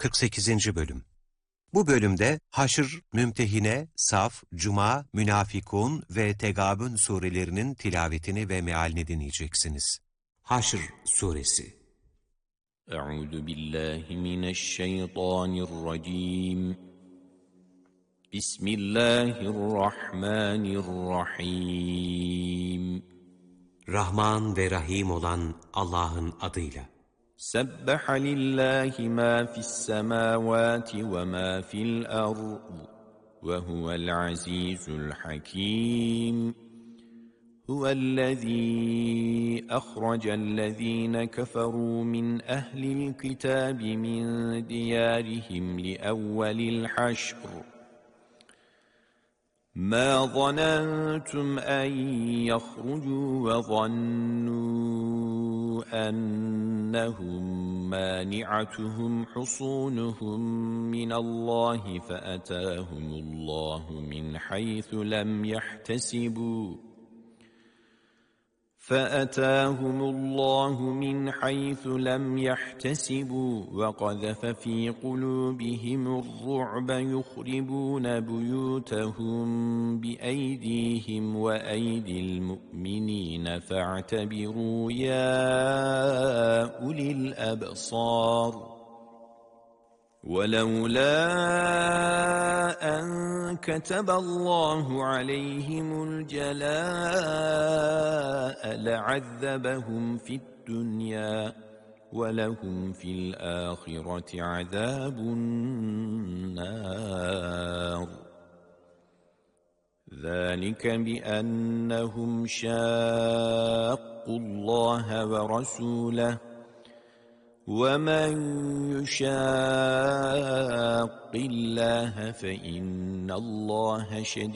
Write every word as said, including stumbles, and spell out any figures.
kırk sekizinci Bölüm. Bu bölümde Haşr, Mümtehine, Saf, Cuma, Münafikun ve Tegabün surelerinin tilavetini ve mealini dinleyeceksiniz. Haşr suresi. Euzu billahi mineşşeytanirracim. Bismillahirrahmanirrahim. Rahman ve Rahim olan Allah'ın adıyla. Sebbaha lillahi ma fis semavati ve ma fil ard ve huvel azizul hakim. Huvellezî ahracellezîne keferû min ehlil kitâbi min diyârihim li evvelil haşr. مَا ظَنَنْتُمْ أَنْ يَخْرُجُوا وَظَنُّوا أَنَّهُمْ مَانِعَتُهُمْ حُصُونُهُمْ مِنَ اللَّهِ فَأَتَاهُمُ اللَّهُ مِنْ حَيْثُ لَمْ يَحْتَسِبُوا فَأَتَاهُمُ اللَّهُ مِنْ حَيْثُ لَمْ يَحْتَسِبُوا وَقَذَفَ فِي قُلُوبِهِمُ الرُّعْبَ يُخْرِبُونَ بُيُوتَهُمْ بِأَيْدِيهِمْ وَأَيْدِي الْمُؤْمِنِينَ فَاعْتَبِرُوا يَا أُولِي الْأَبْصَارِ ولولا أن كتب الله عليهم الجلاء لعذبهم في الدنيا ولهم في الآخرة عذاب النار ذلك بأنهم شاقوا الله ورسوله وَمَنْ يُشَاقِّ اللَّهَ فَإِنَّ اللَّهَ شَدِيدٌ